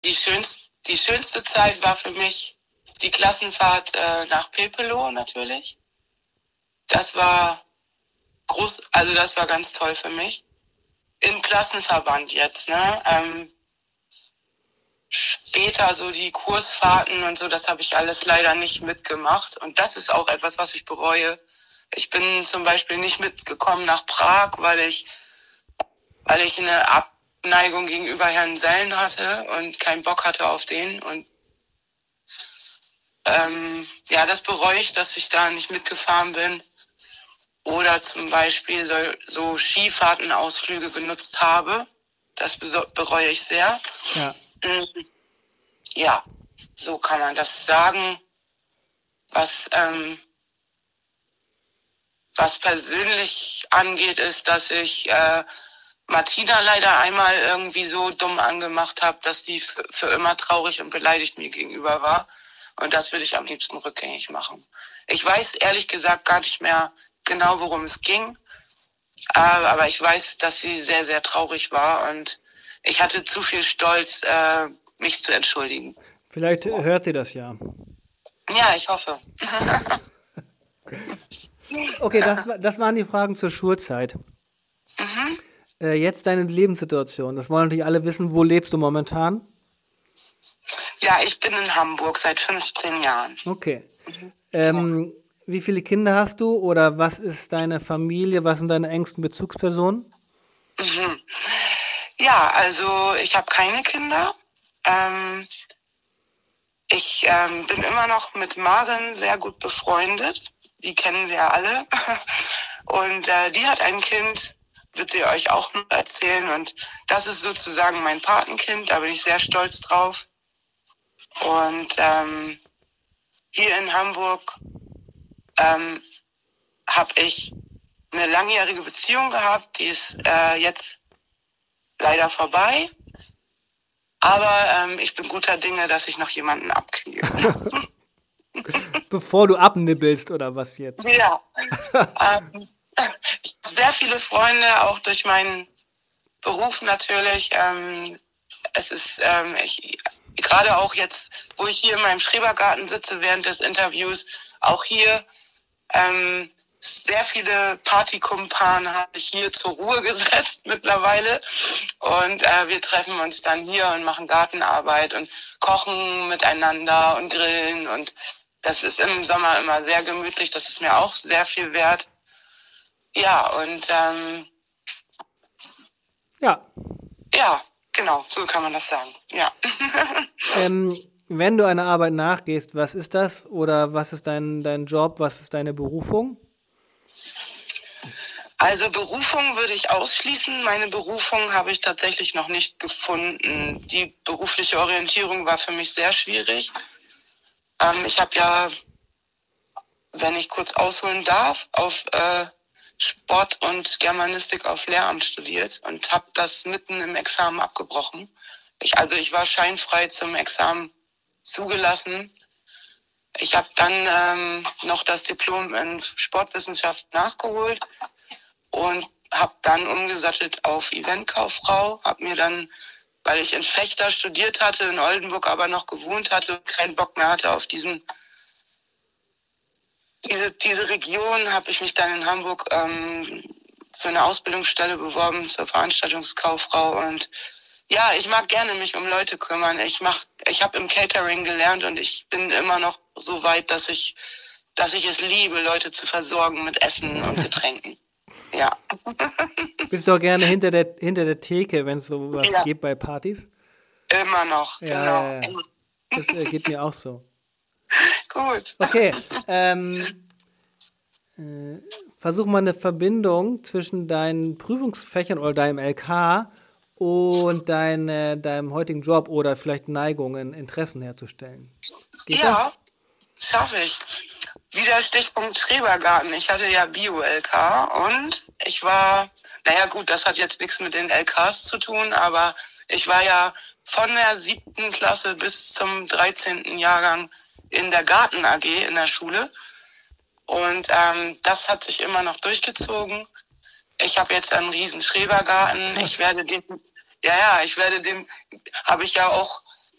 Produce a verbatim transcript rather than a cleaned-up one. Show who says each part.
Speaker 1: die schönste, die schönste Zeit war für mich die Klassenfahrt äh, nach Pepelo natürlich. Das war groß, also das war ganz toll für mich. Im Klassenverband jetzt, ne? Ähm, später so die Kursfahrten und so, das habe ich alles leider nicht mitgemacht. Und das ist auch etwas, was ich bereue. Ich bin zum Beispiel nicht mitgekommen nach Prag, weil ich, weil ich eine Abneigung gegenüber Herrn Sellen hatte und keinen Bock hatte auf den. Und ähm, ja, das bereue ich, dass ich da nicht mitgefahren bin. Oder zum Beispiel so, so Skifahrtenausflüge genutzt habe. Das bereue ich sehr.
Speaker 2: Ja.
Speaker 1: Ja, so kann man das sagen. Was, ähm, was persönlich angeht, ist, dass ich äh, Martina leider einmal irgendwie so dumm angemacht habe, dass die f- für immer traurig und beleidigt mir gegenüber war. Und das würde ich am liebsten rückgängig machen. Ich weiß ehrlich gesagt gar nicht mehr genau, worum es ging. Äh, aber ich weiß, dass sie sehr, sehr traurig war. Und ich hatte zu viel Stolz, äh, mich zu entschuldigen.
Speaker 2: Vielleicht hört sie das ja.
Speaker 1: Ja, ich hoffe.
Speaker 2: Okay, das, wa- das waren die Fragen zur Schulzeit.
Speaker 1: Mhm.
Speaker 2: Äh, jetzt deine Lebenssituation. Das wollen natürlich alle wissen. Wo lebst du momentan?
Speaker 1: Ja, ich bin in Hamburg seit fünfzehn Jahren.
Speaker 2: Okay. Ähm, wie viele Kinder hast du oder was ist deine Familie? Was sind deine engsten Bezugspersonen?
Speaker 1: Mhm. Ja, also ich habe keine Kinder. Ähm, ich ähm, bin immer noch mit Maren sehr gut befreundet. Die kennen sie ja alle. Und äh, die hat ein Kind, wird sie euch auch noch erzählen. Und das ist sozusagen mein Patenkind. Da bin ich sehr stolz drauf. Und ähm, hier in Hamburg ähm, habe ich eine langjährige Beziehung gehabt. Die ist äh, jetzt leider vorbei. Aber ähm, ich bin guter Dinge, dass ich noch jemanden abkriege.
Speaker 2: Bevor du abnibbelst oder was jetzt?
Speaker 1: Ja. ähm, ich habe sehr viele Freunde, auch durch meinen Beruf natürlich. Ähm, es ist, ähm, ich, gerade auch jetzt, wo ich hier in meinem Schrebergarten sitze während des Interviews, auch hier ähm, sehr viele Partykumpanen habe ich hier zur Ruhe gesetzt mittlerweile. Und äh, wir treffen uns dann hier und machen Gartenarbeit und kochen miteinander und grillen. Und das ist im Sommer immer sehr gemütlich. Das ist mir auch sehr viel wert. Ja, und ähm,
Speaker 2: Ja.
Speaker 1: ja, genau, so kann man das sagen. Ja.
Speaker 2: Ähm, wenn du einer Arbeit nachgehst, was ist das? Oder was ist dein, dein Job? Was ist deine Berufung?
Speaker 1: Also Berufung würde ich ausschließen. Meine Berufung habe ich tatsächlich noch nicht gefunden. Die berufliche Orientierung war für mich sehr schwierig. Ähm, ich habe ja, wenn ich kurz ausholen darf, auf äh, Sport und Germanistik auf Lehramt studiert und habe das mitten im Examen abgebrochen. Ich, also ich war scheinfrei zum Examen zugelassen. Ich habe dann ähm, noch das Diplom in Sportwissenschaft nachgeholt und habe dann umgesattelt auf Eventkauffrau, habe mir dann, weil ich in Vechta studiert hatte, in Oldenburg aber noch gewohnt hatte und keinen Bock mehr hatte auf diesen diese, diese Region, habe ich mich dann in Hamburg ähm, für eine Ausbildungsstelle beworben zur Veranstaltungskauffrau. Und ja, ich mag gerne mich um Leute kümmern. Ich mach, ich habe im Catering gelernt und ich bin immer noch so weit, dass ich, dass ich es liebe, Leute zu versorgen mit Essen und Getränken. Ja.
Speaker 2: Bist du auch gerne hinter der, hinter der Theke, wenn es sowas
Speaker 1: Ja.
Speaker 2: gibt bei Partys?
Speaker 1: Immer noch,
Speaker 2: Ja,
Speaker 1: genau.
Speaker 2: ja, ja. Das äh, geht mir auch so.
Speaker 1: Gut.
Speaker 2: Okay, ähm, äh, versuch mal eine Verbindung zwischen deinen Prüfungsfächern oder deinem L K und dein, äh, deinem heutigen Job oder vielleicht Neigungen, Interessen herzustellen. Geht
Speaker 1: Ja,
Speaker 2: das?
Speaker 1: schaffe ich. Wieder Stichpunkt Schrebergarten. Ich hatte ja Bio-L K und ich war, naja gut, das hat jetzt nichts mit den L Ks zu tun, aber ich war ja von der siebten Klasse bis zum dreizehnten Jahrgang in der Garten-A G in der Schule. Und ähm, das hat sich immer noch durchgezogen. Ich habe jetzt einen riesen Schrebergarten. Ich werde den, ja, ja, ich werde den, habe ich ja auch